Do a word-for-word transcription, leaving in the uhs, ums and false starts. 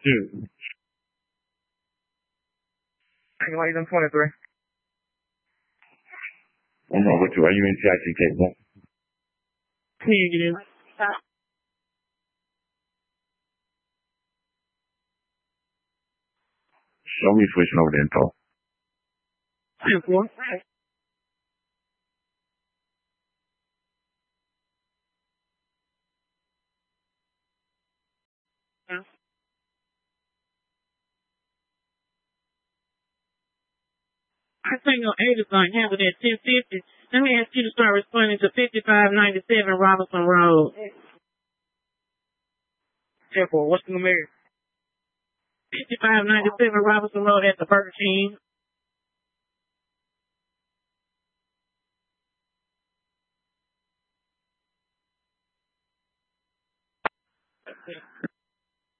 Shoot. I can like them twenty-three. I'm wrong with you. Are you in T I C K? Negative. Show me switching over the info. Simple. I think on eight is going to have it at ten fifty. Let me ask you to start responding to fifty-five ninety-seven Robinson Road. Simple. What's the number? fifty-five ninety-seven Robinson Road at the Burger King.